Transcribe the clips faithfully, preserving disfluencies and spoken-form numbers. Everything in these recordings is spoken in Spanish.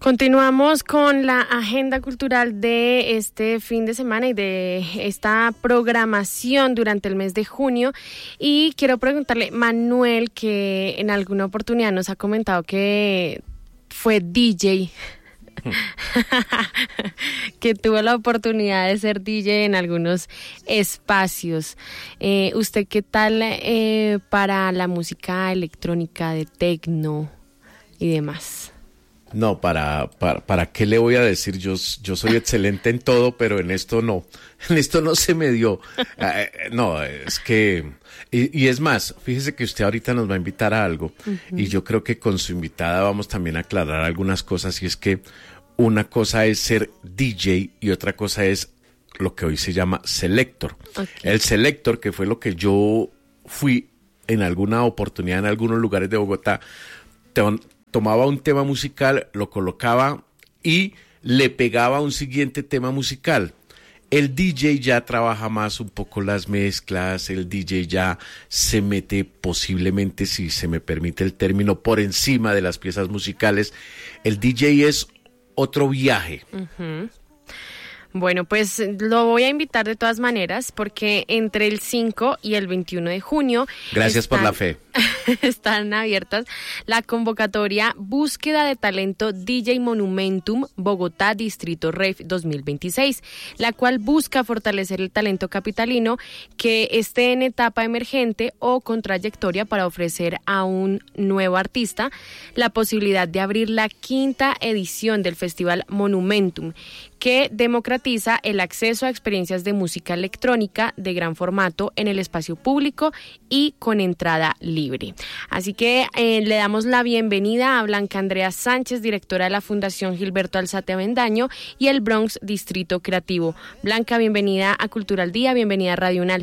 Continuamos con la agenda cultural de este fin de semana y de esta programación durante el mes de junio. Y quiero preguntarle, Manuel, que en alguna oportunidad nos ha comentado que fue D J, que tuvo la oportunidad de ser D J en algunos espacios. Eh, ¿Usted qué tal eh, para la música electrónica de techno y demás? No, para, para, ¿para qué le voy a decir? Yo, yo soy excelente en todo, pero en esto no. En esto no se me dio. Eh, no, es que... Y, y es más, fíjese que usted ahorita nos va a invitar a algo. Uh-huh. Y yo creo que con su invitada vamos también a aclarar algunas cosas. Y es que una cosa es ser D J y otra cosa es lo que hoy se llama selector. Okay. El selector, que fue lo que yo fui en alguna oportunidad en algunos lugares de Bogotá, te, tomaba un tema musical, lo colocaba y le pegaba un siguiente tema musical. El D J ya trabaja más un poco las mezclas, el D J ya se mete posiblemente, si se me permite el término, por encima de las piezas musicales. El D J es otro viaje. Uh-huh. Bueno, pues lo voy a invitar de todas maneras porque entre el cinco y el veintiuno de junio... Gracias están, por la fe. Están abiertas la convocatoria Búsqueda de Talento D J Monumentum Bogotá Distrito Rave dos mil veintiséis, la cual busca fortalecer el talento capitalino que esté en etapa emergente o con trayectoria para ofrecer a un nuevo artista la posibilidad de abrir la quinta edición del Festival Monumentum, que democratiza el acceso a experiencias de música electrónica de gran formato en el espacio público y con entrada libre. Así que eh, le damos la bienvenida a Blanca Andrea Sánchez, directora de la Fundación Gilberto Alzate Avendaño y el Bronx Distrito Creativo. Blanca, bienvenida a Cultura al Día, bienvenida a Radio Unal.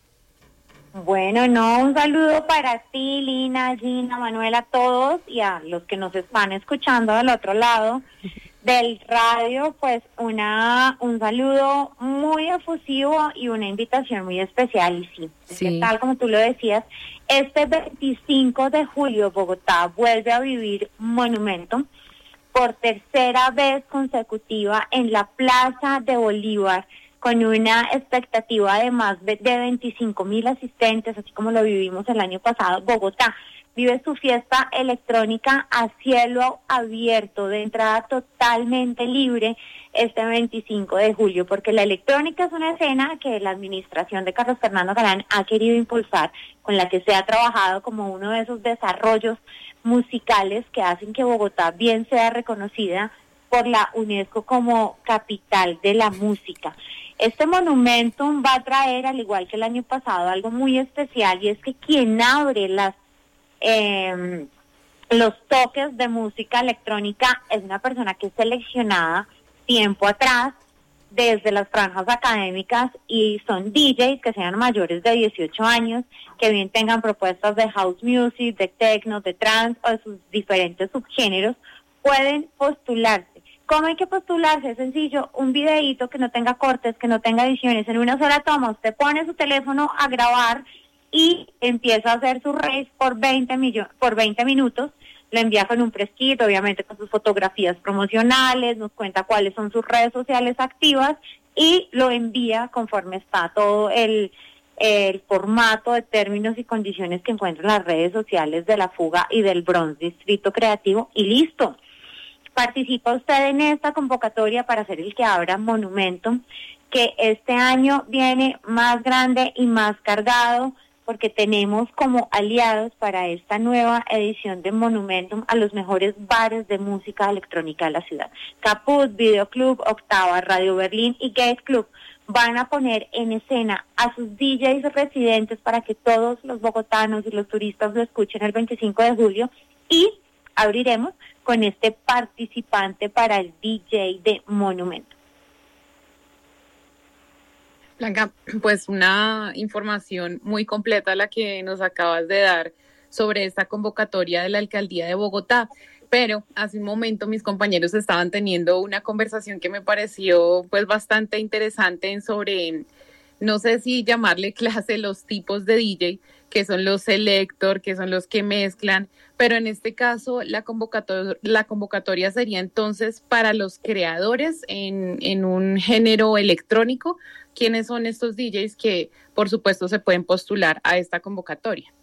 Bueno, no, un saludo para ti, Lina, Gina, Manuel, a todos y a los que nos están escuchando del otro lado del radio, pues una un saludo muy efusivo y una invitación muy especial. Y sí, sí. Es que tal como tú lo decías, este veinticinco de julio Bogotá vuelve a vivir Monumentum por tercera vez consecutiva en la Plaza de Bolívar, con una expectativa de más de veinticinco mil asistentes, así como lo vivimos el año pasado. Bogotá vive su fiesta electrónica a cielo abierto, de entrada totalmente libre, este veinticinco de julio, porque la electrónica es una escena que la administración de Carlos Fernando Galán ha querido impulsar, con la que se ha trabajado como uno de esos desarrollos musicales que hacen que Bogotá bien sea reconocida por la UNESCO como capital de la música. Este Monumentum va a traer, al igual que el año pasado, algo muy especial, y es que quien abre las Eh, los toques de música electrónica es una persona que es seleccionada tiempo atrás desde las franjas académicas, y son D Js que sean mayores de dieciocho años, que bien tengan propuestas de house music, de techno, de trance o de sus diferentes subgéneros, pueden postularse. ¿Cómo hay que postularse? Es sencillo, un videíto que no tenga cortes, que no tenga ediciones, en una sola toma usted pone su teléfono a grabar y empieza a hacer su rave por veinte millones, por veinte minutos, le envía con un preskit, obviamente con sus fotografías promocionales, nos cuenta cuáles son sus redes sociales activas y lo envía conforme está todo el, el formato de términos y condiciones que encuentran las redes sociales de La Fuga y del Bronx Distrito Creativo, y listo. Participa usted en esta convocatoria para ser el que abra Monumentum, que este año viene más grande y más cargado, porque tenemos como aliados para esta nueva edición de Monumentum a los mejores bares de música electrónica de la ciudad. Caput, Video Club, Octava, Radio Berlín y Gate Club van a poner en escena a sus D Js residentes para que todos los bogotanos y los turistas lo escuchen el veinticinco de julio, y abriremos con este participante para el D J de Monumentum. Blanca, pues una información muy completa la que nos acabas de dar sobre esta convocatoria de la Alcaldía de Bogotá, pero hace un momento mis compañeros estaban teniendo una conversación que me pareció pues bastante interesante sobre no sé si llamarle clase, los tipos de D J, que son los selector, que son los que mezclan, pero en este caso la convocatoria, la convocatoria sería entonces para los creadores en, en un género electrónico. ¿Quiénes son estos D Js que, por supuesto, se pueden postular a esta convocatoria?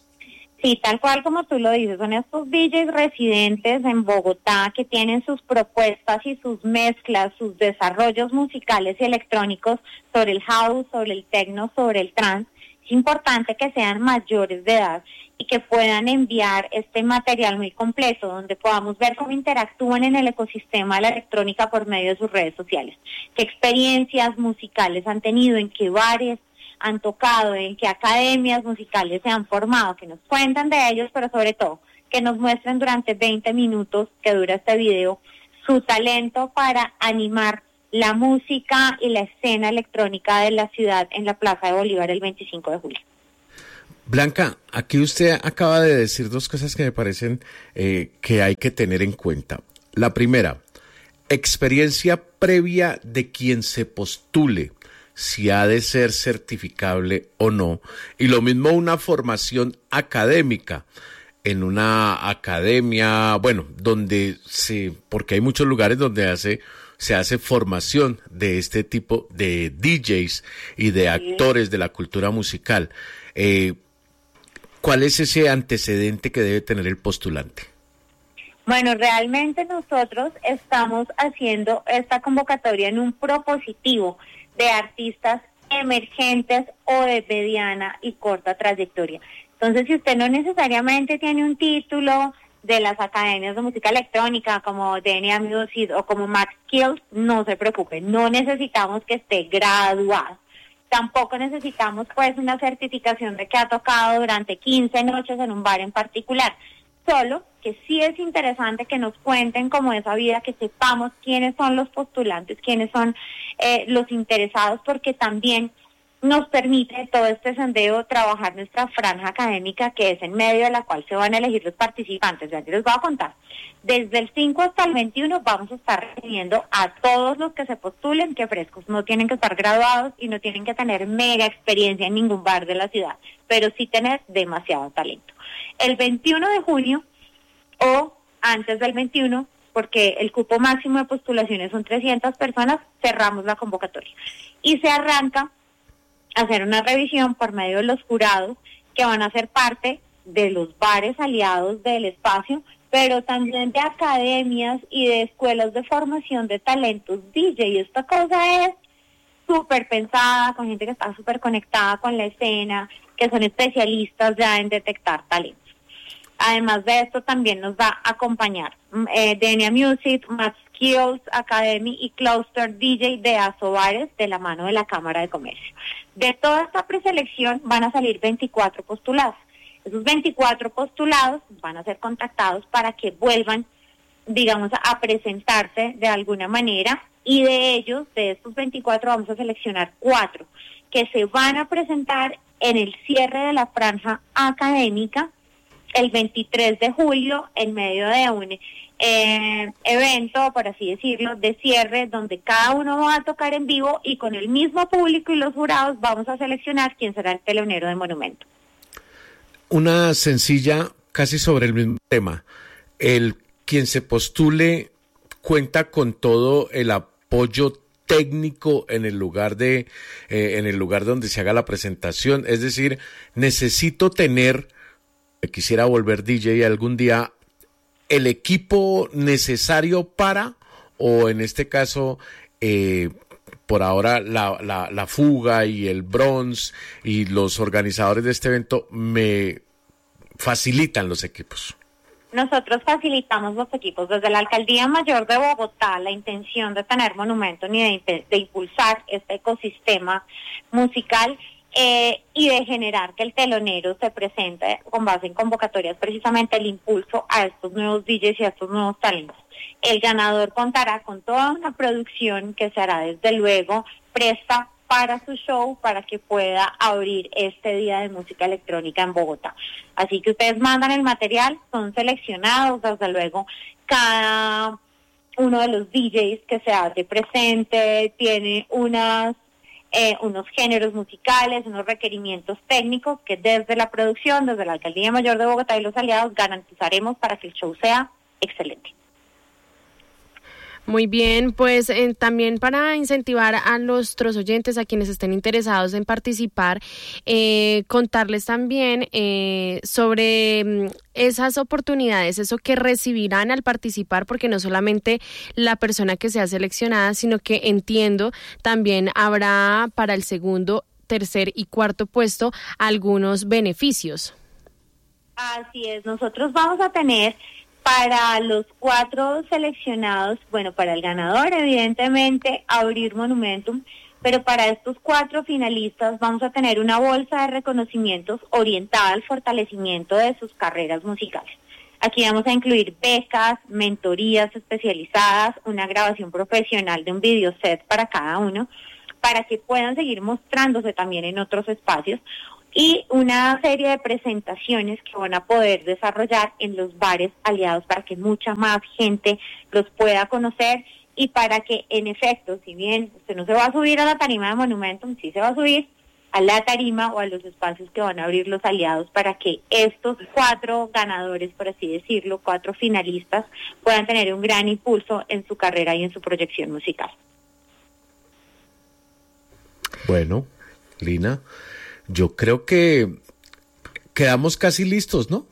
Sí, tal cual como tú lo dices, son estos D Js residentes en Bogotá que tienen sus propuestas y sus mezclas, sus desarrollos musicales y electrónicos sobre el house, sobre el techno, sobre el trance. Es importante que sean mayores de edad y que puedan enviar este material muy completo, donde podamos ver cómo interactúan en el ecosistema de la electrónica por medio de sus redes sociales. Qué experiencias musicales han tenido, en qué bares han tocado, en qué academias musicales se han formado, que nos cuentan de ellos, pero sobre todo que nos muestren durante veinte minutos que dura este video su talento para animar la música y la escena electrónica de la ciudad en la Plaza de Bolívar el veinticinco de julio. Blanca, aquí usted acaba de decir dos cosas que me parecen eh, que hay que tener en cuenta. La primera, experiencia previa de quien se postule, si ha de ser certificable o no, y lo mismo una formación académica en una academia, bueno, donde se, porque hay muchos lugares donde hace, se hace formación de este tipo de D Js y de actores de la cultura musical. Eh, ¿Cuál es ese antecedente que debe tener el postulante? Bueno, realmente nosotros estamos haciendo esta convocatoria en un propositivo de artistas emergentes o de mediana y corta trayectoria. Entonces, si usted no necesariamente tiene un título de las academias de música electrónica como D N A Music o como Max Skills, no se preocupe, no necesitamos que esté graduado. Tampoco necesitamos pues una certificación de que ha tocado durante quince noches en un bar en particular. Solo que sí es interesante que nos cuenten como esa vida, que sepamos quiénes son los postulantes, quiénes son eh, los interesados, porque también nos permite todo este sondeo trabajar nuestra franja académica, que es en medio de la cual se van a elegir los participantes. Ya les voy a contar. Desde el cinco hasta el veintiuno vamos a estar recibiendo a todos los que se postulen, que frescos, no tienen que estar graduados y no tienen que tener mega experiencia en ningún bar de la ciudad, pero sí tener demasiado talento. El veintiuno de junio o antes del veintiuno, porque el cupo máximo de postulaciones son trescientas personas, cerramos la convocatoria y se arranca a hacer una revisión por medio de los jurados que van a ser parte de los bares aliados del espacio, pero también de academias y de escuelas de formación de talentos D J. Y esta cosa es súper pensada, con gente que está súper conectada con la escena, que son especialistas ya en detectar talentos. Además de esto, también nos va a acompañar eh, D N A Music, Max Skills Academy y Cluster D J de Asobares, de la mano de la Cámara de Comercio. De toda esta preselección van a salir veinticuatro postulados. Esos veinticuatro postulados van a ser contactados para que vuelvan, digamos, a presentarse de alguna manera, y de ellos, de estos veinticuatro, vamos a seleccionar cuatro que se van a presentar en el cierre de la franja académica el veintitrés de julio, en medio de un eh, evento, por así decirlo, de cierre, donde cada uno va a tocar en vivo y con el mismo público y los jurados vamos a seleccionar quién será el telonero de Monumento. Una sencilla, casi sobre el mismo tema. El quien se postule cuenta con todo el apoyo técnico en el lugar de eh, en el lugar donde se haga la presentación, es decir, necesito tener, quisiera volver D J algún día, el equipo necesario para, o en este caso eh, por ahora la, la, la Fuga y el Bronx y los organizadores de este evento me facilitan los equipos. Nosotros facilitamos los equipos desde la Alcaldía Mayor de Bogotá. La intención de tener Monumento ni de, de impulsar este ecosistema musical eh, y de generar que el telonero se presente con base en convocatorias, precisamente el impulso a estos nuevos D Js y a estos nuevos talentos. El ganador contará con toda una producción que se hará desde luego presta para su show, para que pueda abrir este día de música electrónica en Bogotá. Así que ustedes mandan el material, son seleccionados, desde luego, cada uno de los D Js que se hace presente tiene unas eh, unos géneros musicales, unos requerimientos técnicos que desde la producción, desde la Alcaldía Mayor de Bogotá y los aliados garantizaremos para que el show sea excelente. Muy bien, pues eh, también para incentivar a nuestros oyentes, a quienes estén interesados en participar, eh, contarles también eh, sobre mm, esas oportunidades, eso que recibirán al participar, porque no solamente la persona que sea seleccionada, sino que entiendo también habrá para el segundo, tercer y cuarto puesto algunos beneficios. Así es, nosotros vamos a tener para los cuatro seleccionados, bueno, para el ganador, evidentemente, Abrir Monumentum, pero para estos cuatro finalistas vamos a tener una bolsa de reconocimientos orientada al fortalecimiento de sus carreras musicales. Aquí vamos a incluir becas, mentorías especializadas, una grabación profesional de un videoset para cada uno, para que puedan seguir mostrándose también en otros espacios, y una serie de presentaciones que van a poder desarrollar en los bares aliados para que mucha más gente los pueda conocer y para que, en efecto, si bien usted no se va a subir a la tarima de Monumentum, sí se va a subir a la tarima o a los espacios que van a abrir los aliados para que estos cuatro ganadores, por así decirlo, cuatro finalistas, puedan tener un gran impulso en su carrera y en su proyección musical. Bueno, Lina, yo creo que quedamos casi listos, ¿no?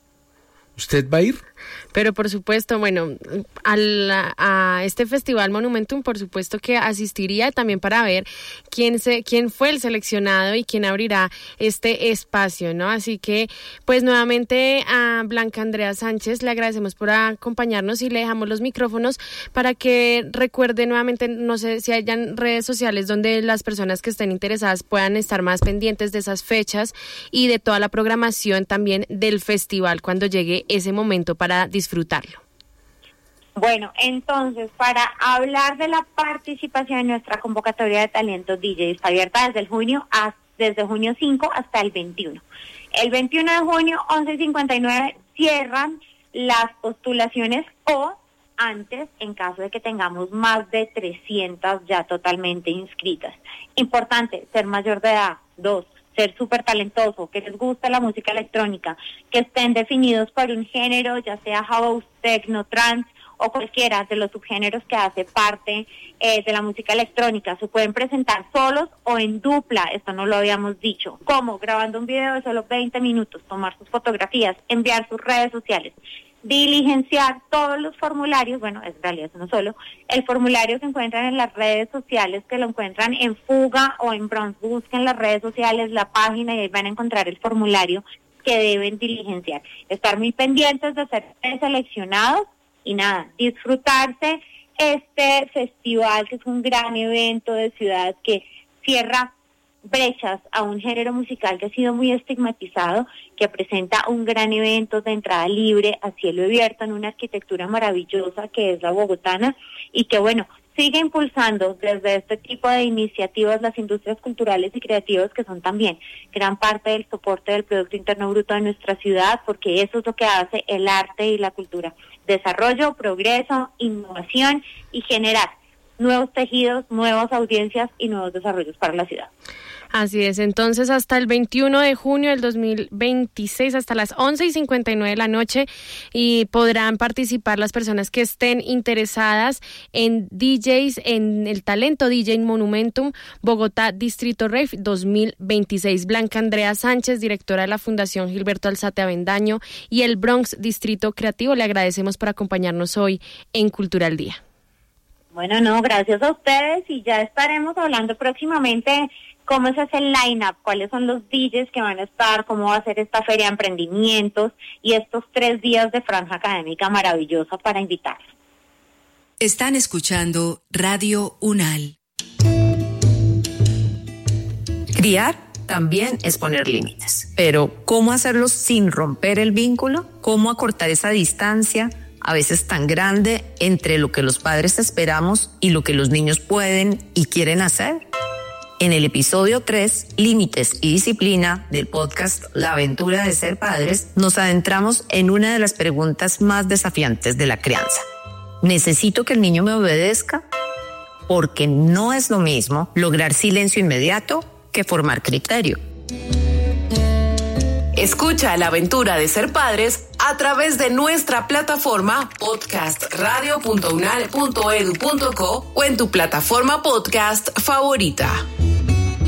¿Usted va a ir? Pero por supuesto, bueno, a, la, a este Festival Monumentum, por supuesto que asistiría también para ver quién se, quién fue el seleccionado y quién abrirá este espacio, ¿no? Así que, pues nuevamente a Blanca Andrea Sánchez le agradecemos por acompañarnos y le dejamos los micrófonos para que recuerde nuevamente, no sé si hayan redes sociales donde las personas que estén interesadas puedan estar más pendientes de esas fechas y de toda la programación también del festival cuando llegue ese momento para disfrutarlo. Bueno, entonces, para hablar de la participación en nuestra convocatoria de talentos D J, está abierta desde el junio a, desde junio cinco hasta el veintiuno. El veintiuno de junio, once cincuenta y nueve, cierran las postulaciones o antes, en caso de que tengamos más de trescientas ya totalmente inscritas. Importante, ser mayor de edad. Dos, ser súper talentoso, que les guste la música electrónica, que estén definidos por un género, ya sea house, techno, trance o cualquiera de los subgéneros que hace parte eh, de la música electrónica. Se pueden presentar solos o en dupla, esto no lo habíamos dicho. ¿Cómo? Grabando un video de solo veinte minutos, tomar sus fotografías, enviar sus redes sociales, diligenciar todos los formularios, bueno, en realidad es uno solo, el formulario se encuentran en las redes sociales, que lo encuentran en Fuga o en Bronx, busquen las redes sociales, la página y ahí van a encontrar el formulario que deben diligenciar. Estar muy pendientes de ser seleccionados y nada, disfrutarse este festival que es un gran evento de ciudad que cierra brechas a un género musical que ha sido muy estigmatizado, que presenta un gran evento de entrada libre a cielo abierto en una arquitectura maravillosa que es la bogotana y que bueno, sigue impulsando desde este tipo de iniciativas las industrias culturales y creativas que son también gran parte del soporte del Producto Interno Bruto de nuestra ciudad, porque eso es lo que hace el arte y la cultura, desarrollo, progreso, innovación y generar nuevos tejidos, nuevas audiencias y nuevos desarrollos para la ciudad. Así es, entonces hasta el veintiuno de junio del dos mil veintiséis, hasta las once y cincuenta y nueve de la noche, y podrán participar las personas que estén interesadas en D Js, en el talento D J Monumentum Bogotá Distrito Rave dos mil veintiséis. Blanca Andrea Sánchez, directora de la Fundación Gilberto Alzate Avendaño y el Bronx Distrito Creativo, le agradecemos por acompañarnos hoy en Cultura al Día. Bueno, no, gracias a ustedes y ya estaremos hablando próximamente cómo es ese line-up, cuáles son los D Js que van a estar, cómo va a ser esta feria de emprendimientos y estos tres días de franja académica maravillosa para invitarlos. Están escuchando Radio UNAL. Criar también es poner límites, pero ¿cómo hacerlos sin romper el vínculo? ¿Cómo acortar esa distancia a veces tan grande entre lo que los padres esperamos y lo que los niños pueden y quieren hacer? En el episodio tres, Límites y Disciplina, del podcast La aventura de ser padres, nos adentramos en una de las preguntas más desafiantes de la crianza. ¿Necesito que el niño me obedezca? porque no es lo mismo lograr silencio inmediato que formar criterio. Escucha la aventura de ser padres a través de nuestra plataforma podcast radio punto unal punto edu punto co o en tu plataforma podcast favorita.